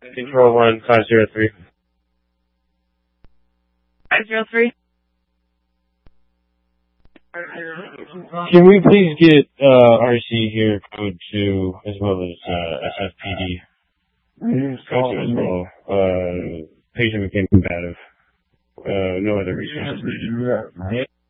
Control 1, 503. 503? Can we please get RC here, code 2, as well as SFPD? Code 2 as well. Patient became combative. No other resources.